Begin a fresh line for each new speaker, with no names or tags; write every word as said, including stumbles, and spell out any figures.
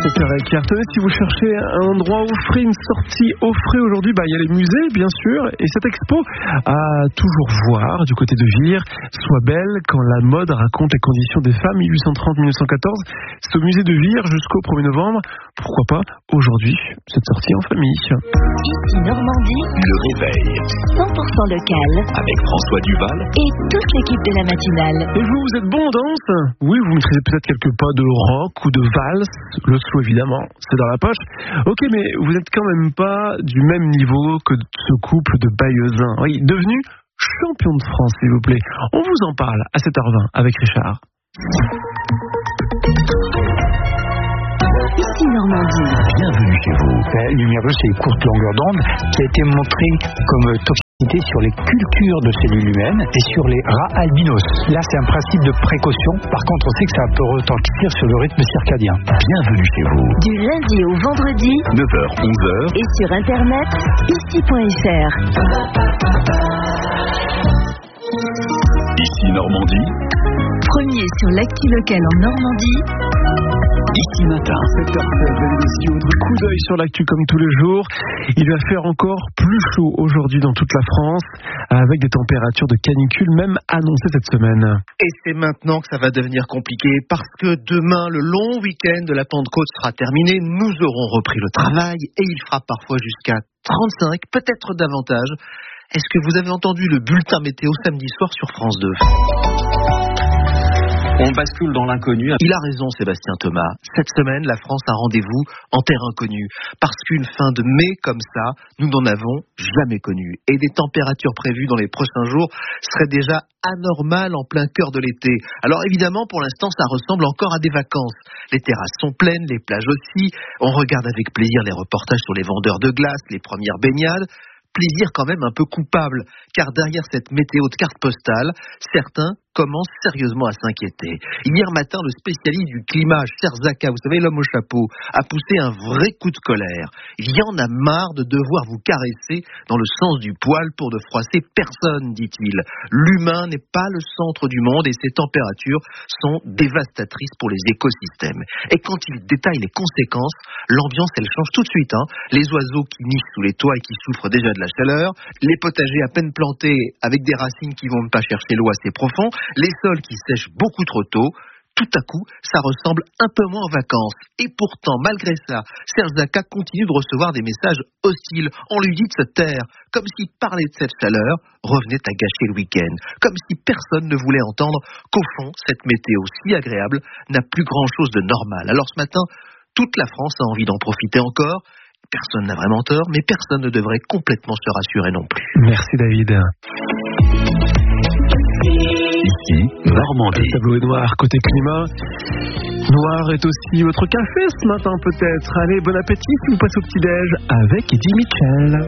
sept heures quinze. Tenez, si vous cherchez un endroit offrir une sortie au frais aujourd'hui, bah, il y a les musées, bien sûr, et cette expo à toujours voir du côté de Vire, Sois belle quand la mode raconte les conditions des femmes mille huit cent trente à mille neuf cent quatorze. C'est au musée de Vire jusqu'au premier novembre. Pourquoi pas aujourd'hui, cette sortie en famille.
Ici Normandie,
le réveil
cent pour cent local,
avec François Duval
et toute l'équipe de la matinale.
Et vous, vous êtes bon en danse? Oui, vous maîtrisez peut-être quelques pas de rock ou de valse. Le slow, évidemment, c'est dans la poche. Ok, mais vous n'êtes quand même pas du même niveau que ce couple de Bayeusins. Oui, devenu champion de France, s'il vous plaît. On vous en parle à sept heures vingt avec Richard.
Ici Normandie.
Bienvenue chez vous.
La lumière bleue, c'est une courte longueur d'onde qui a été montrée comme toxicité sur les cultures de cellules humaines et sur les rats albinos. Là, c'est un principe de précaution. Par contre, on sait que ça peut retentir sur le rythme circadien.
Bienvenue chez vous.
Du lundi au vendredi,
neuf heures onze heures.
et sur internet, ici point f r.
Ici Normandie.
Premier sur l'actu locale en Normandie.
Ici matin.
sept heures seize, l'émission de coup d'œil sur l'actu comme tous les jours. Il va faire encore plus chaud aujourd'hui dans toute la France, avec des températures de canicule même annoncées cette semaine.
Et c'est maintenant que ça va devenir compliqué, parce que demain, le long week-end de la Pentecôte sera terminé, nous aurons repris le travail, et il fera parfois jusqu'à trente-cinq, peut-être davantage. Est-ce que vous avez entendu le bulletin météo samedi soir sur France deux ?
On bascule dans l'inconnu.
Il a raison, Sébastien Thomas. Cette semaine, la France a rendez-vous en terre inconnue. Parce qu'une fin de mai comme ça, nous n'en avons jamais connu. Et des températures prévues dans les prochains jours seraient déjà anormales en plein cœur de l'été. Alors évidemment, pour l'instant, ça ressemble encore à des vacances. Les terrasses sont pleines, les plages aussi. On regarde avec plaisir les reportages sur les vendeurs de glace, les premières baignades. Plaisir quand même un peu coupable, car derrière cette météo de carte postale, certains commencent sérieusement à s'inquiéter. Hier matin, le spécialiste du climat, Cher Zaka, vous savez, l'homme au chapeau, a poussé un vrai coup de colère. Il y en a marre de devoir vous caresser dans le sens du poil pour ne froisser personne, dit-il. L'humain n'est pas le centre du monde et ces températures sont dévastatrices pour les écosystèmes. Et quand il détaille les conséquences, l'ambiance, elle change tout de suite. Hein. Les oiseaux qui nichent sous les toits et qui souffrent déjà de la chaleur, les potagers à peine plantés avec des racines qui vont ne pas chercher l'eau assez profond, les sols qui sèchent beaucoup trop tôt. Tout à coup, ça ressemble un peu moins aux vacances. Et pourtant, malgré ça, Serge Zaka continue de recevoir des messages hostiles. On lui dit de se taire, comme si parler de cette chaleur revenait à gâcher le week-end. Comme si personne ne voulait entendre qu'au fond, cette météo si agréable n'a plus grand-chose de normal. Alors ce matin, toute la France a envie d'en profiter encore. Personne n'a vraiment tort, mais personne ne devrait complètement se rassurer non plus.
Merci David.
Ici Normandie.
Le tableau est noir côté climat. Noir est aussi votre café ce matin peut-être. Allez, bon appétit si vous passez au petit-déj avec Eddie Mitchell.